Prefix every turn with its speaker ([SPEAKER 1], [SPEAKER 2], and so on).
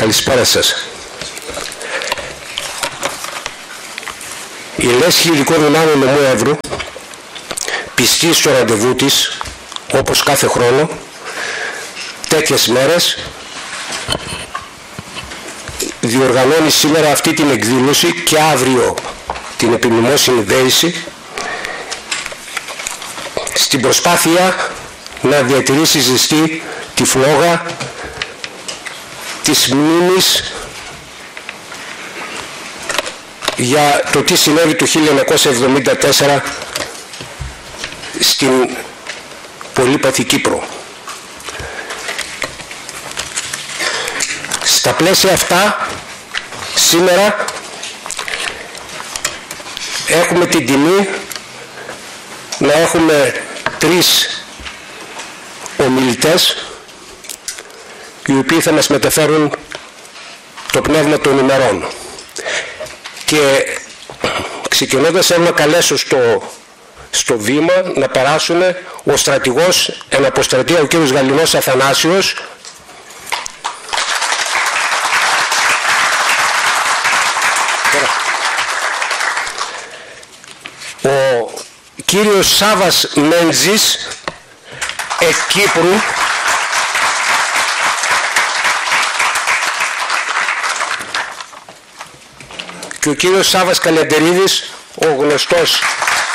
[SPEAKER 1] Καλησπέρα σας. Η Λέσχη Ειδικών Δυνάμεων Νομού Εύρου, πιστή στο ραντεβού της, όπως κάθε χρόνο, τέτοιες μέρες, διοργανώνει σήμερα αυτή την εκδήλωση και αύριο την επιμνημόσυνη δέηση, στην προσπάθεια να διατηρήσει ζεστή τη φλόγα της μνήμης για το τι συνέβη το 1974 στην πολύπαθη Κύπρο. Στα πλαίσια αυτά, σήμερα έχουμε την τιμή να έχουμε τρεις ομιλητές οι οποίοι θα μας μεταφέρουν το πνεύμα των ημερών. Και ξεκινώντας θέλω να καλέσω στο βήμα να περάσουν ο στρατηγός εν αποστρατεία ο κύριος Γαλινός Αθανάσιος, ο κύριος Σάβας Μέντζης εκ Κύπρου, και ο κύριος Σάβας Καλεντερίδης, ο γνωστός